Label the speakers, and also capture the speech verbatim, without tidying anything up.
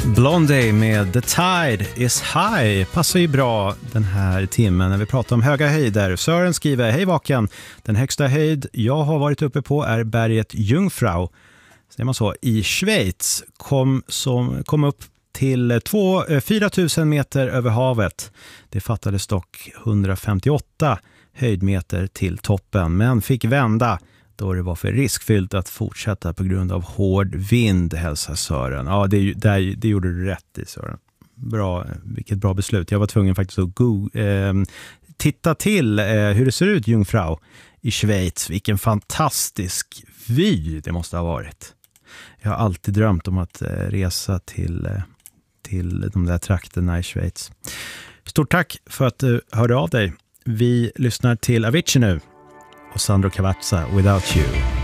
Speaker 1: Blondie med The Tide is High passar ju bra den här timmen när vi pratar om höga höjder. Sören skriver: hej Vaken, den högsta höjd jag har varit uppe på är berget Jungfrau, säger man så, i Schweiz. Kom, som, kom upp till fyra tusen meter över havet. Det fattades dock hundrafemtioåtta höjdmeter till toppen, men fick vända då det var för riskfyllt att fortsätta på grund av hård vind, hälsar Sören. Ja, det, det, det gjorde du rätt i, Sören. Bra, vilket bra beslut. Jag var tvungen faktiskt att go, eh, titta till eh, hur det ser ut Jungfrau i Schweiz. Vilken fantastisk vy det måste ha varit. Jag har alltid drömt om att eh, resa till, eh, till de där trakterna i Schweiz. Stort tack för att du hörde av dig. Vi lyssnar till Avicii nu och Sandro Cavazza, Without You.